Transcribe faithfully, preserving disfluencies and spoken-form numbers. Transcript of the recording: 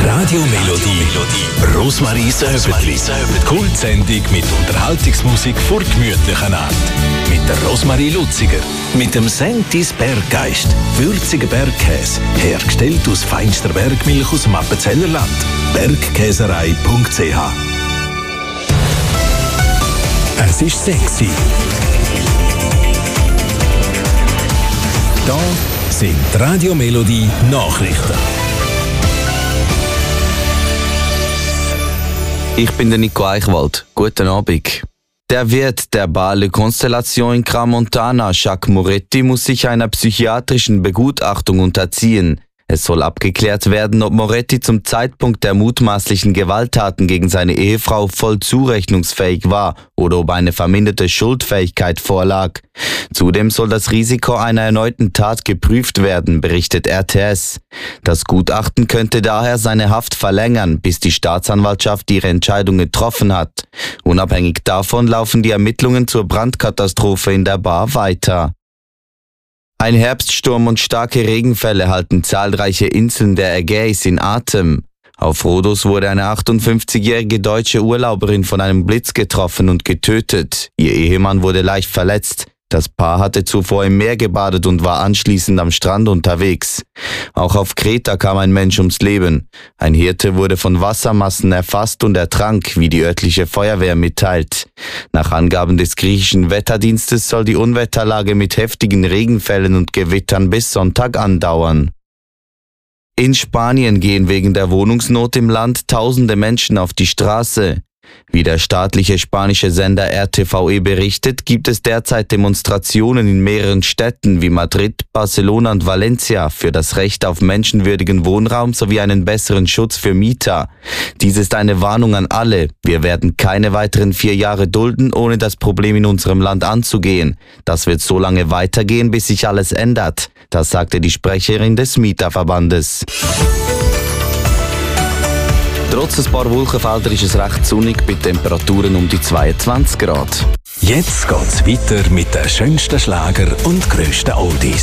Radio Melodie. Rosmaries Öbetli. Kultsendung mit Unterhaltungsmusik vor gemütlichen Art. Mit der Rosmarie Luziger. Mit dem Sentis Berggeist. Würziger Bergkäse. Hergestellt aus feinster Bergmilch aus dem Appenzellerland. bergkäserei punkt c h. Es ist sexy. Da sind Radio Melodie Nachrichten. Ich bin der Nico Eichwald. Guten Abend. Der Wirt der Bale Constellation in Crans-Montana, Jacques Moretti, muss sich einer psychiatrischen Begutachtung unterziehen. Es soll abgeklärt werden, ob Moretti zum Zeitpunkt der mutmaßlichen Gewalttaten gegen seine Ehefrau voll zurechnungsfähig war oder ob eine verminderte Schuldfähigkeit vorlag. Zudem soll das Risiko einer erneuten Tat geprüft werden, berichtet R T S. Das Gutachten könnte daher seine Haft verlängern, bis die Staatsanwaltschaft ihre Entscheidung getroffen hat. Unabhängig davon laufen die Ermittlungen zur Brandkatastrophe in der Bar weiter. Ein Herbststurm und starke Regenfälle halten zahlreiche Inseln der Ägäis in Atem. Auf Rhodos wurde eine achtundfünfzigjährige deutsche Urlauberin von einem Blitz getroffen und getötet. Ihr Ehemann wurde leicht verletzt. Das Paar hatte zuvor im Meer gebadet und war anschließend am Strand unterwegs. Auch auf Kreta kam ein Mensch ums Leben. Ein Hirte wurde von Wassermassen erfasst und ertrank, wie die örtliche Feuerwehr mitteilt. Nach Angaben des griechischen Wetterdienstes soll die Unwetterlage mit heftigen Regenfällen und Gewittern bis Sonntag andauern. In Spanien gehen wegen der Wohnungsnot im Land tausende Menschen auf die Straße. Wie der staatliche spanische Sender R T V E berichtet, gibt es derzeit Demonstrationen in mehreren Städten wie Madrid, Barcelona und Valencia für das Recht auf menschenwürdigen Wohnraum sowie einen besseren Schutz für Mieter. Dies ist eine Warnung an alle. Wir werden keine weiteren vier Jahre dulden, ohne das Problem in unserem Land anzugehen. Das wird so lange weitergehen, bis sich alles ändert. Das sagte die Sprecherin des Mieterverbandes. Trotz ein paar Wolkenfelder ist es recht sonnig bei Temperaturen um die zweiundzwanzig Grad. Jetzt geht's weiter mit den schönsten Schlager und grössten Oldies.